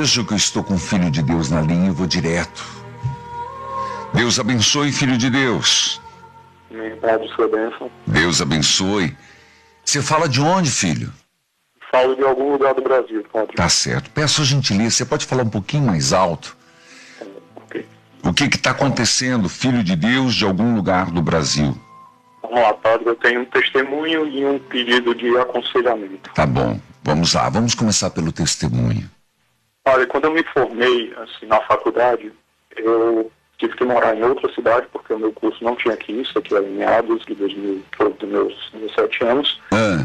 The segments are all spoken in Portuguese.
vejo que eu estou com o Filho de Deus na linha e vou direto. Deus abençoe, Filho de Deus. Pede sua bênção. Deus abençoe. Você fala de onde, filho? Falo de algum lugar do Brasil, padre. Tá certo. Peço a gentileza, você pode falar um pouquinho mais alto? Ok. O que está acontecendo, Filho de Deus, de algum lugar do Brasil? Vamos lá, padre. Eu tenho um testemunho e um pedido de aconselhamento. Tá bom. Vamos lá. Vamos começar pelo testemunho. Padre, quando eu me formei assim, na faculdade, eu tive que morar em outra cidade, porque o meu curso não tinha aqui, isso aqui era em meados de 2008, dos meus 17 anos.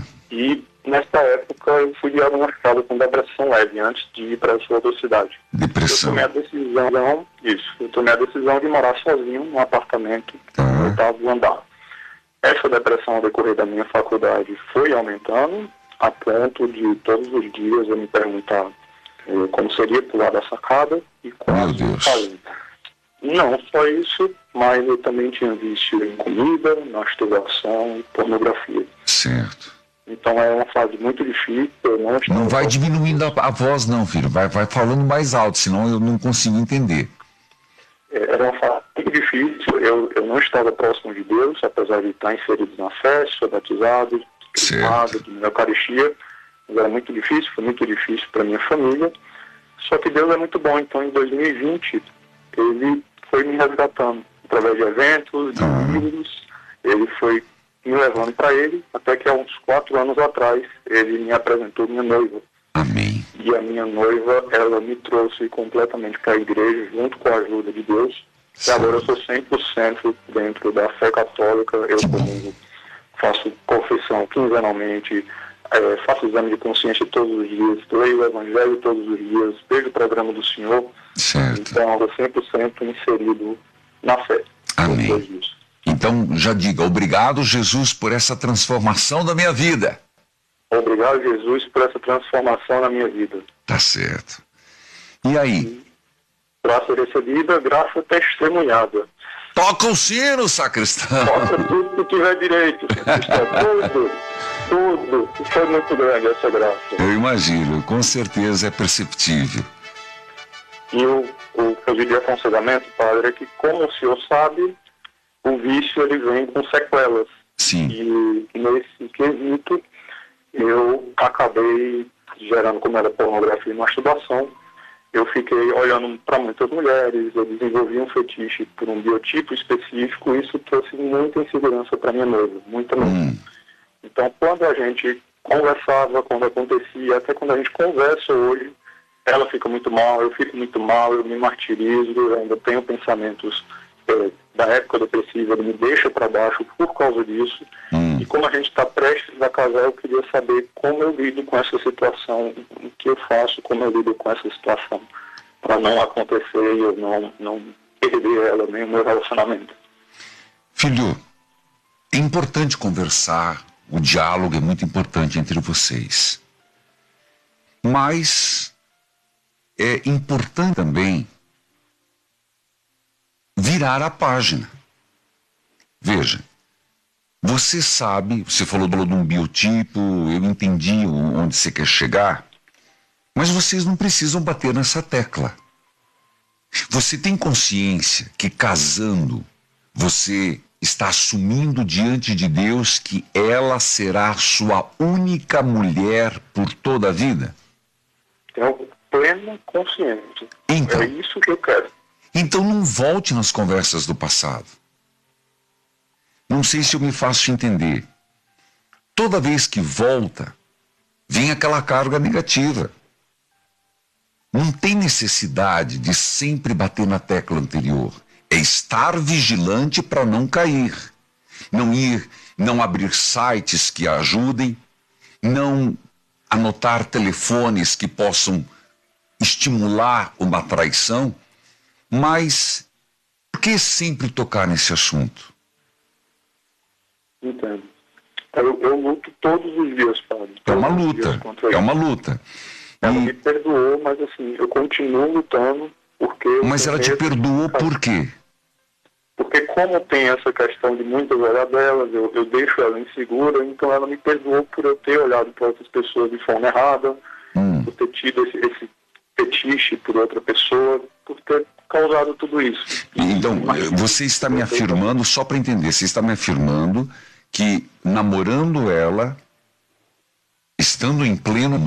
E nessa época eu fui diagnosticado com depressão leve, antes de ir para essa outra cidade. Depressão. Eu tomei a decisão de morar sozinho num apartamento no oitavo andar. Essa depressão ao decorrer da minha faculdade foi aumentando, a ponto de todos os dias eu me perguntar como seria pular da sacada e quase cair. Não só isso, mas eu também tinha vício em comida, masturbação e pornografia. Certo. Então é uma fase muito difícil. Não vai diminuindo a voz não, filho. Vai falando mais alto, senão eu não consigo entender. Era uma fase muito difícil. Eu não estava próximo de Deus, apesar de estar inserido na fé, sou batizado, crismado, na Eucaristia. Mas era muito difícil, foi muito difícil para minha família. Só que Deus é muito bom. Então em 2020, Ele foi me resgatando através de eventos, de livros. Ele foi me levando para Ele, até que há uns 4 anos atrás, Ele me apresentou minha noiva. Amém. E a minha noiva, ela me trouxe completamente para a igreja, junto com a ajuda de Deus. E agora eu sou 100% dentro da fé católica. Eu comungo, faço confissão quinzenalmente, faço exame de consciência todos os dias, leio o Evangelho todos os dias, vejo o programa do Senhor. Certo. Então eu sou 100% inserido na fé. Amém. Então já diga, obrigado Jesus por essa transformação da minha vida. Obrigado Jesus por essa transformação na minha vida. Tá certo. E aí? Graça recebida, graça testemunhada. Toca o sino, sacristão. Toca tudo que tiver direito, sacristão. Tudo. Isso é muito grande, essa graça. Eu imagino, com certeza é perceptível. E o pedido de aconselhamento, padre, é que, como o senhor sabe, o vício ele vem com sequelas. Sim. E nesse quesito, eu acabei gerando, como era pornografia e masturbação, eu fiquei olhando para muitas mulheres, eu desenvolvi um fetiche por um biotipo específico, e isso trouxe muita insegurança para minha noiva, muita mesmo. Então, quando a gente conversava, quando acontecia, até quando a gente conversa hoje, ela fica muito mal, eu fico muito mal, eu me martirizo, eu ainda tenho pensamentos da época depressiva, ele me deixa para baixo por causa disso. E como a gente está prestes a casar, eu queria saber como eu lido com essa situação, o que eu faço, como eu lido com essa situação, para não acontecer e eu não perder ela, nem o meu relacionamento. Filho, é importante conversar, o diálogo é muito importante entre vocês. Mas é importante também virar a página. Veja, você sabe, você falou de um biotipo, eu entendi onde você quer chegar, mas vocês não precisam bater nessa tecla. Você tem consciência que casando, você está assumindo diante de Deus que ela será sua única mulher por toda a vida? Tenho plena consciência. Então, é isso que eu quero. Então não volte nas conversas do passado. Não sei se eu me faço entender. Toda vez que volta, vem aquela carga negativa. Não tem necessidade de sempre bater na tecla anterior. É estar vigilante para não cair. Não abrir sites que ajudem, não anotar telefones que possam estimular uma traição. Mas por que sempre tocar nesse assunto? Entendo. Eu luto todos os dias, padre. É uma luta, é uma luta. Ela me perdoou, mas assim, eu continuo lutando porque... Mas ela te perdoou por quê? Porque como tem essa questão de muitas olhadelas, eu deixo ela insegura, então ela me perdoou por eu ter olhado para outras pessoas de forma errada, por ter tido esse fetiche por outra pessoa, por ter causado tudo isso. Então, você está me afirmando, só para entender, você está me afirmando que namorando ela, estando em pleno